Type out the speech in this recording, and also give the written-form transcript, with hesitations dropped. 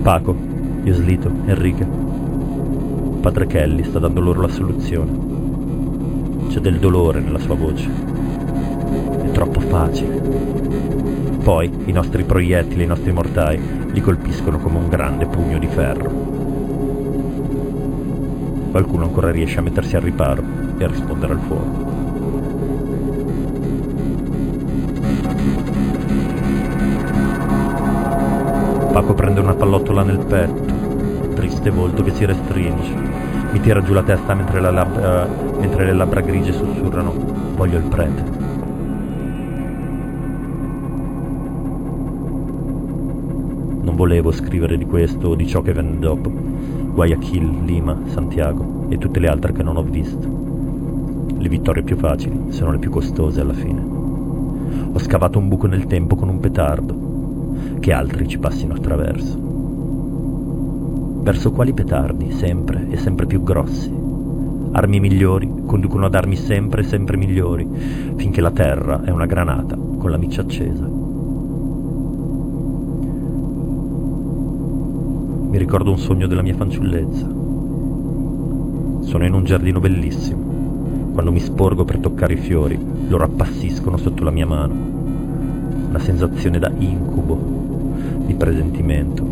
Paco, Ioslito, Enrique. Padre Kelly sta dando loro la soluzione. C'è del dolore nella sua voce. È troppo facile. Poi i nostri proiettili, i nostri mortai, li colpiscono come un grande pugno di ferro. Qualcuno ancora riesce a mettersi al riparo e a rispondere al fuoco. Paco prende una pallottola nel petto, triste volto che si restringe. Mi tira giù la testa mentre le labbra grigie sussurrano: voglio il prete. Non volevo scrivere di questo o di ciò che venne dopo. Guayaquil, Lima, Santiago e tutte le altre che non ho visto. Le vittorie più facili sono le più costose alla fine. Ho scavato un buco nel tempo con un petardo. Che altri ci passino attraverso. Verso quali petardi? Sempre e sempre più grossi. Armi migliori conducono ad armi sempre e sempre migliori, finché la terra è una granata con la miccia accesa. Mi ricordo un sogno della mia fanciullezza. Sono in un giardino bellissimo. Quando mi sporgo per toccare i fiori, loro appassiscono sotto la mia mano. Una sensazione da incubo, di presentimento.